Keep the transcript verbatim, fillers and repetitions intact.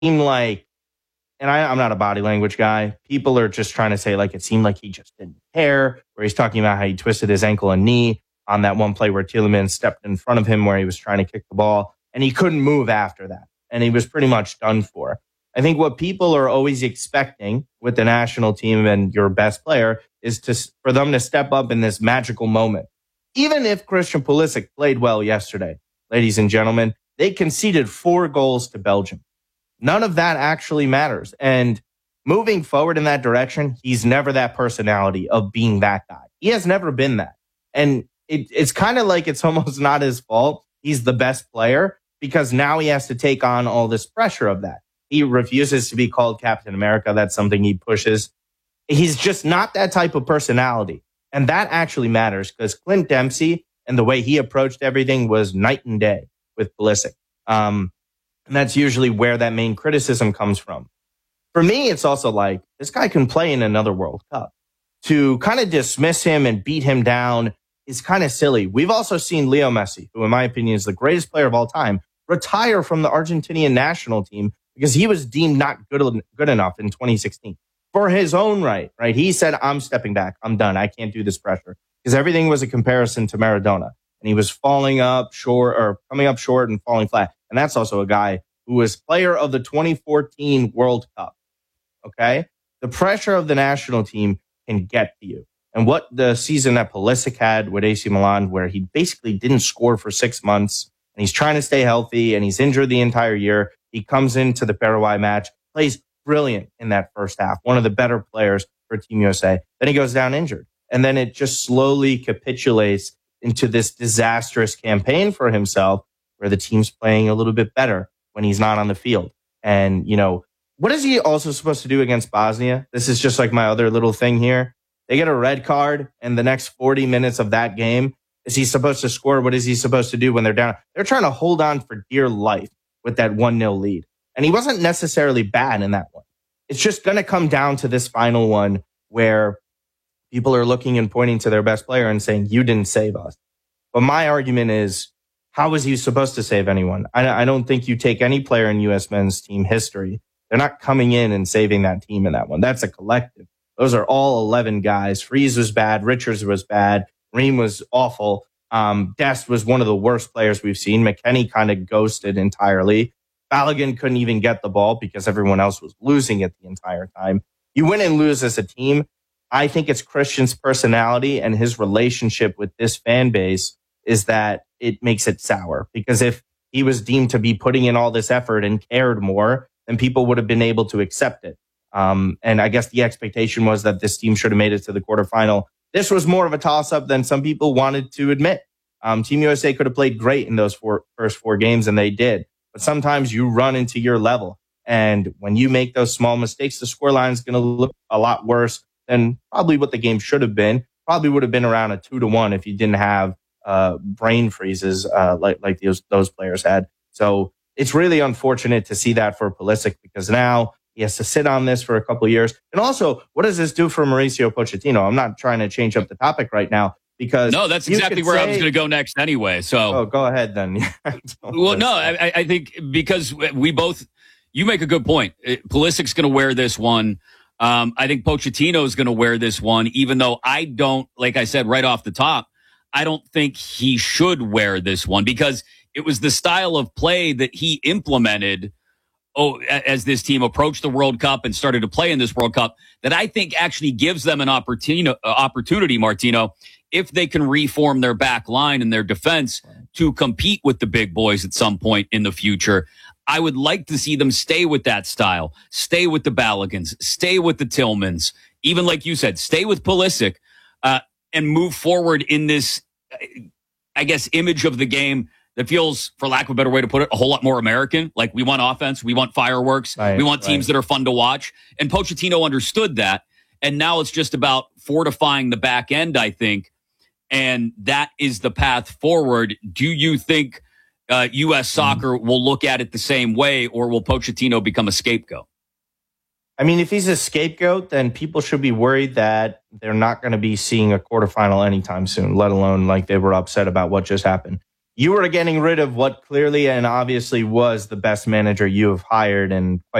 seemed like, and I, I'm not a body language guy, people are just trying to say like it seemed like he just didn't care, where he's talking about how he twisted his ankle and knee on that one play where Tielemans stepped in front of him where he was trying to kick the ball, and he couldn't move after that. And he was pretty much done for. I think what people are always expecting with the national team and your best player is to for them to step up in this magical moment. Even if Christian Pulisic played well yesterday, ladies and gentlemen, they conceded four goals to Belgium. None of that actually matters. And moving forward in that direction, he's never that personality of being that guy. He has never been that. And it, it's kind of like it's almost not his fault. He's the best player because now he has to take on all this pressure of that. He refuses to be called Captain America. That's something he pushes. He's just not that type of personality. And that actually matters because Clint Dempsey and the way he approached everything was night and day with Pulisic. Um, and that's usually where that main criticism comes from. For me, it's also like, this guy can play in another World Cup. To kind of dismiss him and beat him down is kind of silly. We've also seen Leo Messi, who in my opinion is the greatest player of all time, retire from the Argentinian national team because he was deemed not good, good enough in twenty sixteen. For his own right, right? He said, I'm stepping back. I'm done. I can't do this pressure. Because everything was a comparison to Maradona. And he was falling up short or coming up short and falling flat. And that's also a guy who was player of the twenty fourteen World Cup. Okay? The pressure of the national team can get to you. And what the season that Pulisic had with A C Milan, where he basically didn't score for six months, and he's trying to stay healthy, and he's injured the entire year. He comes into the Paraguay match, plays brilliant in that first half, one of the better players for Team U S A. Then he goes down injured. And then it just slowly capitulates into this disastrous campaign for himself where the team's playing a little bit better when he's not on the field. And, you know, what is he also supposed to do against Bosnia? This is just like my other little thing here. They get a red card, and the next forty minutes of that game, is he supposed to score? What is he supposed to do when they're down? They're trying to hold on for dear life with that one nil lead. And he wasn't necessarily bad in that one. It's just going to come down to this final one where people are looking and pointing to their best player and saying, you didn't save us. But my argument is, how is he supposed to save anyone? I, I don't think you take any player in U S men's team history. They're not coming in and saving that team in that one. That's a collective. Those are all eleven guys. Freeze was bad. Richards was bad. Ream was awful. Um, Dest was one of the worst players we've seen. McKennie kind of ghosted entirely. Balogun couldn't even get the ball because everyone else was losing it the entire time. You win and lose as a team. I think it's Christian's personality and his relationship with this fan base is that it makes it sour. Because if he was deemed to be putting in all this effort and cared more, then people would have been able to accept it. Um, and I guess the expectation was that this team should have made it to the quarterfinal. This was more of a toss-up than some people wanted to admit. Um, Team U S A could have played great in those four, first four games, and they did. But sometimes you run into your level. And when you make those small mistakes, the scoreline is going to look a lot worse than probably what the game should have been. Probably would have been around a two to one if you didn't have uh, brain freezes uh, like like those, those players had. So it's really unfortunate to see that for Pulisic because now he has to sit on this for a couple of years. And also, what does this do for Mauricio Pochettino? I'm not trying to change up the topic right now. Because no, that's exactly where say, I was going to go next anyway. So, oh, go ahead then. Well, no, I, I think because we both, you make a good point. Pulisic's going to wear this one. Um, I think Pochettino is going to wear this one, even though I don't, like I said right off the top, I don't think he should wear this one because it was the style of play that he implemented. Oh, as this team approached the World Cup and started to play in this World Cup, that I think actually gives them an opportunity, opportunity, Martino, if they can reform their back line and their defense to compete with the big boys at some point in the future. I would like to see them stay with that style, stay with the Balagans, stay with the Tillmans, even like you said, stay with Pulisic, uh, and move forward in this, I guess, image of the game that feels, for lack of a better way to put it, a whole lot more American. Like, we want offense, we want fireworks, right, we want teams right. that are fun to watch. And Pochettino understood that. And now it's just about fortifying the back end, I think. And that is the path forward. Do you think uh, U S soccer mm-hmm. will look at it the same way, or will Pochettino become a scapegoat? I mean, if he's a scapegoat, then people should be worried that they're not going to be seeing a quarterfinal anytime soon, let alone like they were upset about what just happened. you are getting rid of what clearly and obviously was the best manager you have hired in quite